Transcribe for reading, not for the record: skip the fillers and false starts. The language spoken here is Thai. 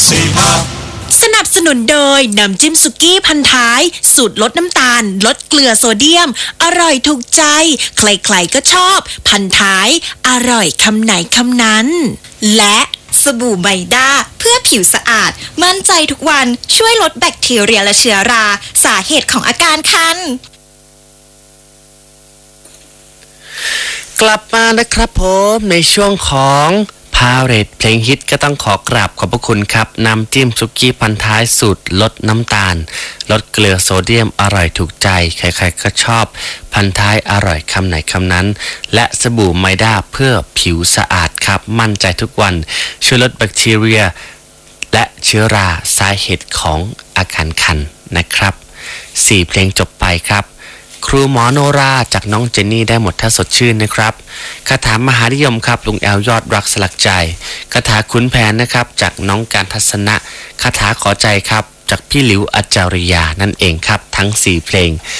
สนับสนุนโดยน้ำจิ้มสุกี้พันท้ายสูตรลดน้ำตาลลดเกลือโซเดียมอร่อยถูกใจใครๆก็ชอบพันท้ายอร่อยคำไหนคำนั้นและสบู่ไมด้าเพื่อผิวสะอาดมั่นใจทุกวันช่วยลดแบคทีเรียและเชื้อราสาเหตุของอาการคันกลับมานะครับผมในช่วงของพาเรตเพลงฮิตก็ต้องขอกราบขอบพระคุณครับน้ำจิ้มซุกี้พันท้ายสูตรลดน้ำตาลลดเกลือโซเดียมอร่อยถูกใจใครๆก็ชอบพันท้ายอร่อยคำไหนคำนั้นและสบู่ไมด้าเพื่อผิวสะอาดครับมั่นใจทุกวันช่วยลดแบคทีเรียและเชื้อราสาเหตุของอาการคันนะครับ4เพลงจบไปครับครูหมอโนราจากน้องเจนนี่ได้หมดถ้าสดชื่นนะครับคาถามหานิยมครับลุงแอลยอดรักสลักใจคาถาขุนแผนนะครับจากน้องการทัศนะคาถาขอใจครับจากพี่หลิวอัจจาริยานั่นเองครับทั้ง4เพลง